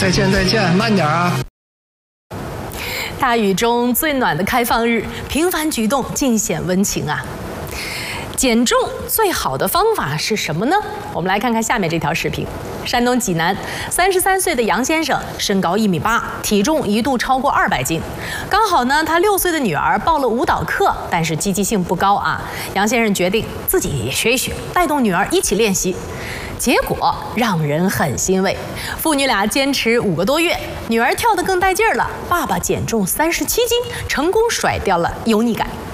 再见再见，慢点啊。 大雨中最暖的开放日，平凡举动尽显温情啊。减重最好的方法是什么呢？我们来看看下面这条视频。山东济南33岁的杨先生，身高1.8米，体重一度超过200斤。刚好呢，他6岁的女儿报了舞蹈课，但是积极性不高啊。杨先生决定自己也学一学，带动女儿一起练习。结果让人很欣慰，父女俩坚持5个多月，女儿跳得更带劲儿了，爸爸减重37斤，成功甩掉了油腻感。